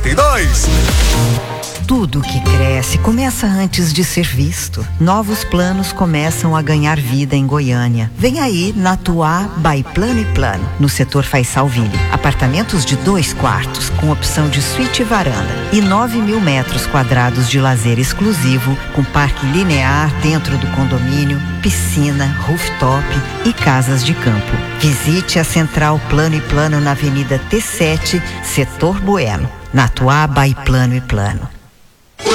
42. Tudo que cresce começa antes de ser visto. Novos planos começam a ganhar vida em Goiânia. Vem aí Natuá by Plano e Plano, no setor Faisalville. Apartamentos de 2 quartos, com opção de suíte e varanda. E 9.000 metros quadrados de lazer exclusivo, com parque linear dentro do condomínio, piscina, rooftop e casas de campo. Visite a Central Plano e Plano na Avenida T7, setor Bueno. Natuá by Plano e Plano.